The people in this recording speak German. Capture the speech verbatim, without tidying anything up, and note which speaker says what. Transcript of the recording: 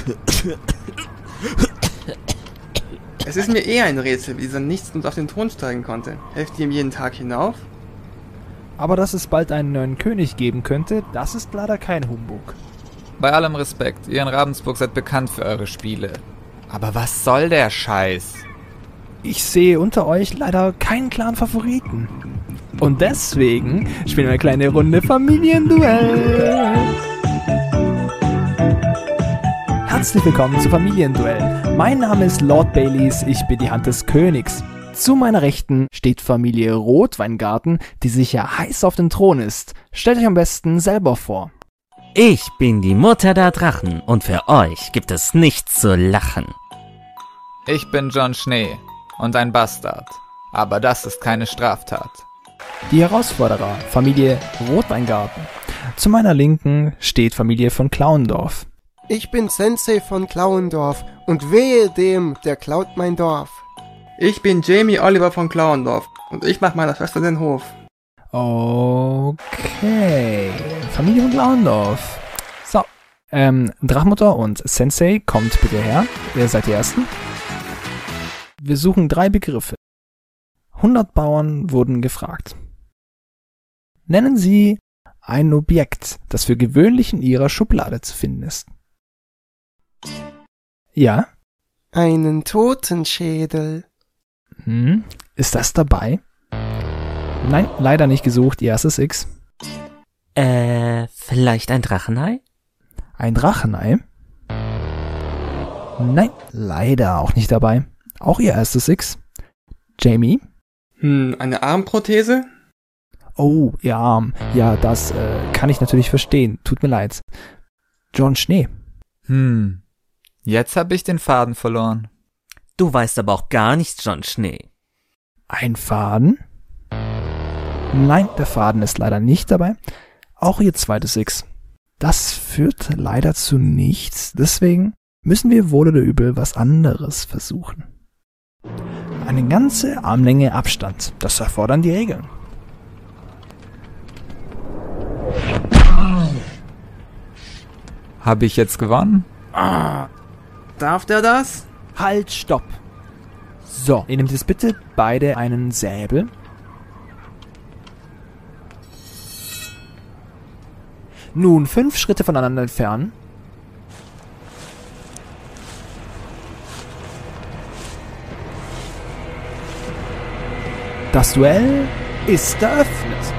Speaker 1: Es ist mir eher ein Rätsel, wie dieser Nichtsnutz auf den Thron steigen konnte. Helft ihr ihm jeden Tag hinauf?
Speaker 2: Aber dass es bald einen neuen König geben könnte, das ist leider kein Humbug.
Speaker 3: Bei allem Respekt, ihr in Ravensburg seid bekannt für eure Spiele. Aber was soll der Scheiß?
Speaker 2: Ich sehe unter euch leider keinen klaren Favoriten. Und deswegen spielen wir eine kleine Runde Familienduell. Herzlich willkommen zu Familienduell. Mein Name ist Lord Baileys, ich bin die Hand des Königs. Zu meiner Rechten steht Familie Rotweingarten, die sicher heiß auf den Thron ist. Stellt euch am besten selber vor.
Speaker 4: Ich bin die Mutter der Drachen und für euch gibt es nichts zu lachen.
Speaker 3: Ich bin Jon Schnee und ein Bastard. Aber das ist keine Straftat.
Speaker 2: Die Herausforderer, Familie Rotweingarten. Zu meiner Linken steht Familie von Klauendorf.
Speaker 5: Ich bin Sensei von Klauendorf und wehe dem, der klaut mein Dorf.
Speaker 1: Ich bin Jamie Oliver von Klauendorf und ich mach meiner Schwester den Hof.
Speaker 2: Okay, Familie von Klauendorf. So, ähm, Drachmutter und Sensei, kommt bitte her. Ihr seid die Ersten. Wir suchen drei Begriffe. hundert Bauern wurden gefragt. Nennen Sie ein Objekt, das für gewöhnlich in Ihrer Schublade zu finden ist. Ja?
Speaker 5: Einen Totenschädel.
Speaker 2: Hm, ist das dabei? Nein, leider nicht gesucht, ihr erstes X.
Speaker 4: Äh, vielleicht ein Drachenei?
Speaker 2: Ein Drachenei? Nein, leider auch nicht dabei. Auch ihr erstes X. Jamie?
Speaker 1: Hm, eine Armprothese?
Speaker 2: Oh, ihr Arm. Ja, das äh, kann ich natürlich verstehen. Tut mir leid. Jon Schnee.
Speaker 3: Hm, jetzt habe ich den Faden verloren.
Speaker 4: Du weißt aber auch gar nichts, Jon Schnee.
Speaker 2: Ein Faden? Nein, der Faden ist leider nicht dabei. Auch ihr zweites X. Das führt leider zu nichts. Deswegen müssen wir wohl oder übel was anderes versuchen. Eine ganze Armlänge Abstand. Das erfordern die Regeln.
Speaker 3: Habe ich jetzt gewonnen?
Speaker 1: Ah, darf der das?
Speaker 2: Halt, stopp. So, ihr nehmt jetzt bitte beide einen Säbel. Nun fünf Schritte voneinander entfernen. Das Duell ist eröffnet.